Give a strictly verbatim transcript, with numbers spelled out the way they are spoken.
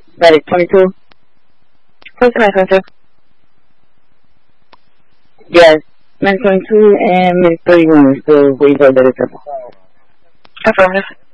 That is twenty-two. What's the next answer? Yes. Minute twenty-two and minute thirty-one is the way that it is. Affirmative.